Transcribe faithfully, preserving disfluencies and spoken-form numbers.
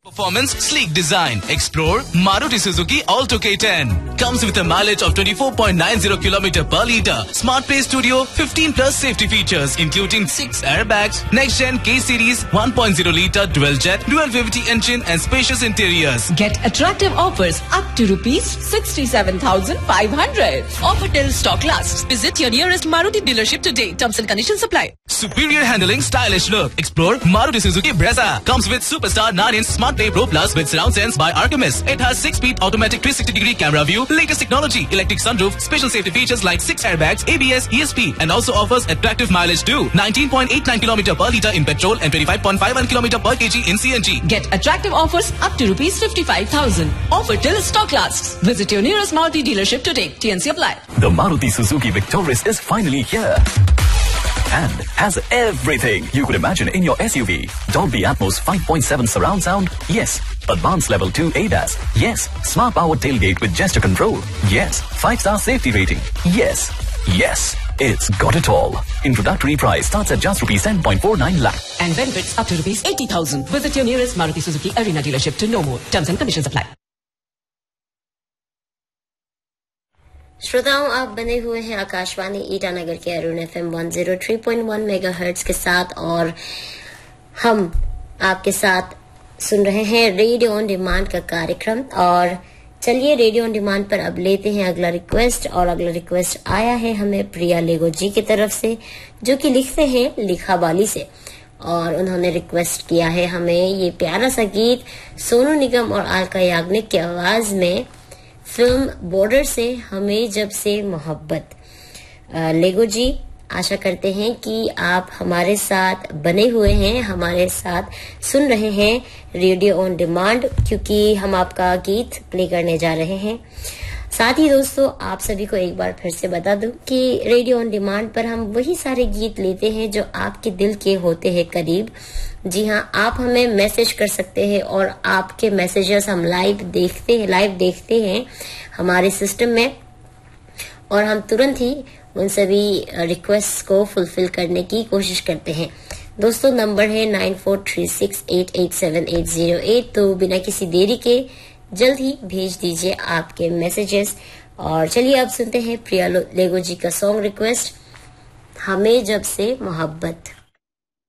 Performance, sleek design. Explore Maruti Suzuki Alto K ten. Comes with a mileage of twenty-four point nine zero kilometers per litre. Smart Play Studio, fifteen plus safety features, including six airbags, next-gen K-Series, one point zero litre dual-jet, dual V V T engine and spacious interiors. Get attractive offers up to rupees sixty-seven thousand five hundred. Offer till stock lasts. Visit your nearest Maruti dealership today. Terms and conditions apply. Superior handling, stylish look. Explore Maruti Suzuki Brezza. Comes with Superstar nine inch Smart Play Pro Plus with surround sense by Artemis. It has six-speed automatic three sixty degree camera view, latest technology, electric sunroof, special safety features like six airbags, A B S, E S P, and also offers attractive mileage too. nineteen point eight nine kilometers per litre in petrol and twenty-five point five one kilometers per kg in C N G. Get attractive offers up to rupees fifty-five thousand. Offer till stock lasts. Visit your nearest Maruti dealership today. T N C apply. The Maruti Suzuki Victoris is finally here. And has everything you could imagine in your S U V. Dolby Atmos five point seven surround sound? Yes. Advanced Level two A D A S? Yes. Smart Power Tailgate with gesture control? Yes. five star safety rating? Yes. Yes. It's got it all. Introductory price starts at just rupees ten point four nine lakh. And benefits up to rupees eighty thousand. Visit your nearest Maruti Suzuki Arena dealership to know more. Terms and conditions apply. श्रोताओं, आप बने हुए हैं आकाशवाणी ईटानगर के Arun F M one zero three point one mega hertz के साथ और हम आपके साथ सुन रहे हैं रेडियो ऑन डिमांड का कार्यक्रम। और चलिए रेडियो ऑन डिमांड पर अब लेते हैं अगला रिक्वेस्ट। और अगला रिक्वेस्ट आया है हमें प्रिया लेगो जी की तरफ से, जो कि लिखते हैं लिखावाली से, और उन्होंने रिक्वेस्ट किया है हमें ये प्यारा सा गीत सोनू निगम और अलका याग्निक की आवाज में फिल्म बॉर्डर से हमें जब से मोहब्बत। लेगो जी, आशा करते हैं कि आप हमारे साथ बने हुए हैं, हमारे साथ सुन रहे हैं रेडियो ऑन डिमांड, क्योंकि हम आपका गीत प्ले करने जा रहे हैं। साथ ही दोस्तों, आप सभी को एक बार फिर से बता दूं कि रेडियो ऑन डिमांड पर हम वही सारे गीत लेते हैं जो आपके दिल के होते हैं करीब। जी हाँ, आप हमें मैसेज कर सकते हैं और आपके मैसेजेस हम लाइव देखते हैं लाइव देखते हैं हमारे सिस्टम में, और हम तुरंत ही उन सभी रिक्वेस्ट को फुलफिल करने की कोशिश करते हैं। दोस्तों, नंबर है nine four three six eight eight seven eight zero eight. तो बिना किसी देरी के जल्द ही भेज दीजिए आपके मैसेजेस। और चलिए अब सुनते हैं प्रिया लेगो जी का सॉन्ग रिक्वेस्ट, हमें जब से मोहब्बत।